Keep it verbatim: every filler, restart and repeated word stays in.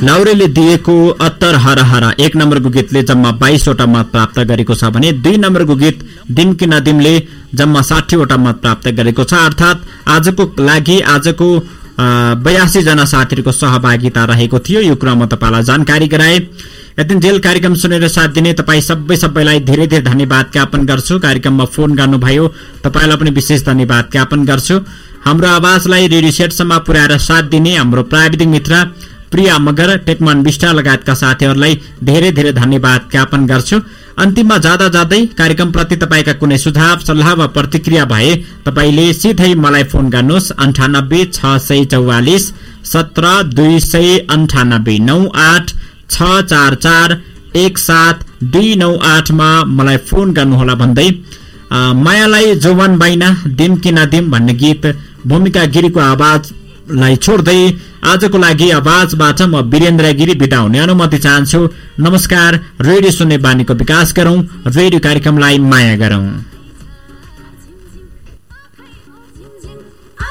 लाउरेले दिएको अत्तर हरा हरा एक नम्बरको गीतले जम्मा बाइसवटा मत प्राप्त गरेको छ भने दुई नम्बरको गीत दिन कि नदिमले जम्मा साठीवटा मत प्राप्त गरेको छ। अर्थात् आजको लागि आजको बयासी जना साथीहरूको सहभागिता रहेको थियो। यो कुरामा तपाईलाई जानकारी गराए। यतिन्जेल कार्यक्रम सुनेर साथ दिने तपाईँ सबै सबैलाई धेरै धेरै धन्यवाद ज्ञापन गर्छु। कार्यक्रममा फोन गर्नुभयो तपाईँलाई पनि विशेष धन्यवाद ज्ञापन गर्छु। हाम्रो आवाजलाई रेडियो सेटसम्म पुर्याएर साथ दिने हाम्रो प्राविधिक मित्र प्रिया मगर, टेकमान विष्ट लगायतका साथीहरूलाई धेरै धेरै धन्यवाद ज्ञापन गर्छु। अन्तिममा जाँदा जाँदै कार्यक्रमप्रति तपाईँका कुनै सुझाव सल्लाह वा प्रतिक्रिया भए तपाईँले सिधै मलाई फोन गर्नुहोस्। अन्ठानब्बे छ सय चौवालिस सत्र दुई सय अन्ठानब्बे नौ आठ छ चार चार एक सात दुई नौ आठमा मलाई फोन गर्नुहोला भन्दै मायालाई जौवन बाइना दिन कि नदिम भन्ने गीत भूमिका गिरीको आवाजलाई छोड्दै आजको लागि आवाजबाट म वीरेन्द्र गिरी बिदा हुने अनुमति चाहन्छु। नमस्कार। रेडियो सुन्ने बानीको विकास गरौं, रेडियो कार्यक्रमलाई माया गरौं।